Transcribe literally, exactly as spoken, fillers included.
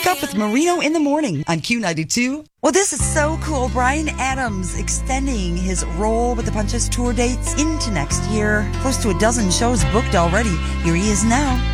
Wake Up with Marino in the Morning on Q ninety-two. Well, this is so cool. Bryan Adams extending his Roll with the Punches tour dates into next year. Close to a dozen shows booked already. Here he is now.